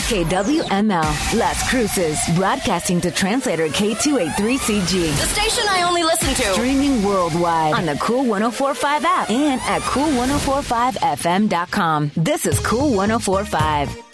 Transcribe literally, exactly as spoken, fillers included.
K W M L, Las Cruces, broadcasting to translator K two eighty-three C G. The station I only listen to. Streaming worldwide on the Cool one oh four point five app and at cool ten forty-five f m dot com. This is Cool one oh four point five.